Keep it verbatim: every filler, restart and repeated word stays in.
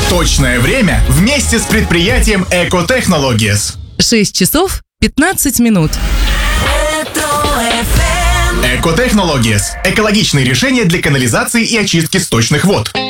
Точное время вместе с предприятием Экотехнологиес. шесть часов пятнадцать минут. Экотехнологиес – экологичные решения для канализации и очистки сточных вод.